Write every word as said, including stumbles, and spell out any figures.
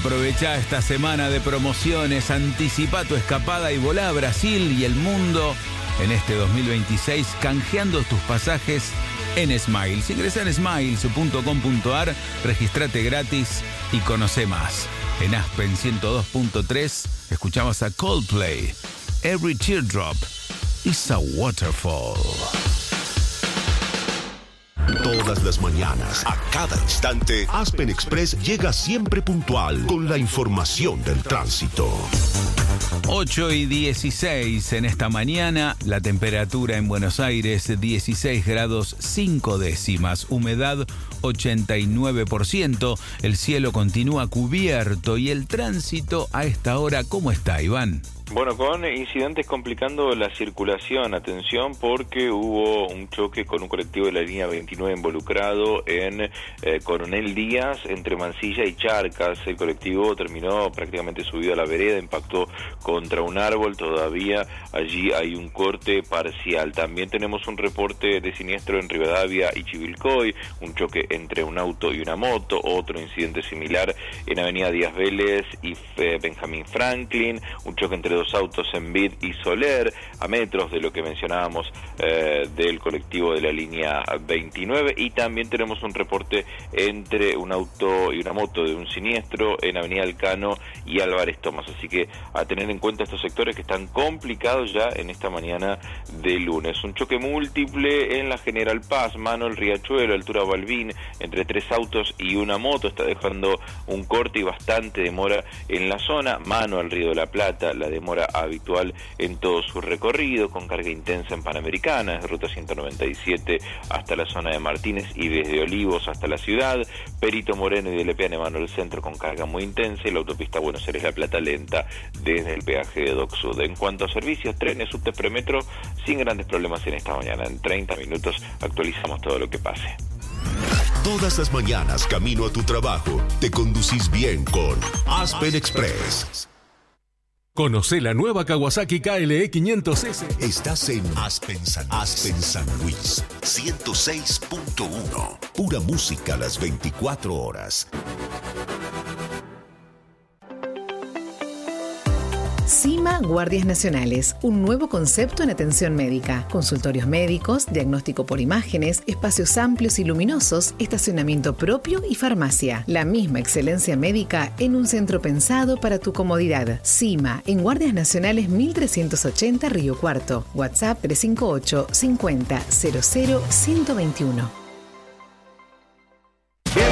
Aprovecha esta semana de promociones, anticipa tu escapada y volá a Brasil y el mundo en este dos mil veintiséis canjeando tus pasajes en Smiles. Ingresa en smiles punto com punto ar, registrate gratis y conoce más. En Aspen ciento dos punto tres escuchamos a Coldplay. Every teardrop is a waterfall. Todas las mañanas, a cada instante, Aspen Express llega siempre puntual con la información del tránsito. ocho y dieciséis en esta mañana, la temperatura en Buenos Aires dieciséis grados cinco décimas, humedad ochenta y nueve por ciento, el cielo continúa cubierto y el tránsito a esta hora, ¿cómo está, Iván? Bueno, con incidentes complicando la circulación, atención porque hubo un choque con un colectivo de la línea veintinueve involucrado en eh, Coronel Díaz, entre Mansilla y Charcas. El colectivo terminó prácticamente subido a la vereda, impactó contra un árbol, todavía allí hay un corte parcial. También tenemos un reporte de siniestro en Rivadavia y Chivilcoy, un choque entre un auto y una moto, otro incidente similar en Avenida Díaz Vélez y eh, Benjamín Franklin, un choque entre dos autos en Vid y Soler, a metros de lo que mencionábamos eh, del colectivo de la línea veintinueve, y también tenemos un reporte entre un auto y una moto de un siniestro en Avenida Elcano y Álvarez Tomás, así que a tener en cuenta estos sectores que están complicados ya en esta mañana de lunes. Un choque múltiple en la General Paz, mano el Riachuelo, altura Balbín, entre tres autos y una moto, está dejando un corte y bastante demora en la zona. Mano al Río de la Plata, la demora habitual en todo su recorrido, con carga intensa en Panamericana, desde ruta ciento noventa y siete hasta la zona de Martínez y desde Olivos hasta la ciudad. Perito Moreno y de Lepeane, mano al centro con carga muy intensa, y la autopista Buenos Aires-La Plata lenta desde el peaje de Dock Sud. En cuanto a servicios, trenes, subtes, premetro, sin grandes problemas en esta mañana. En treinta minutos actualizamos todo lo que pase. Todas las mañanas, camino a tu trabajo, te conducís bien con Aspen Express. Conoce la nueva Kawasaki K L E quinientos ese. Estás en Aspen San, Aspen San Luis, ciento seis punto uno. Pura música a las veinticuatro horas. CIMA Guardias Nacionales, un nuevo concepto en atención médica. Consultorios médicos, diagnóstico por imágenes, espacios amplios y luminosos, estacionamiento propio y farmacia. La misma excelencia médica en un centro pensado para tu comodidad. CIMA, en Guardias Nacionales mil trescientos ochenta Río Cuarto. WhatsApp tres cinco ocho cincuenta cero cero ciento veintiuno.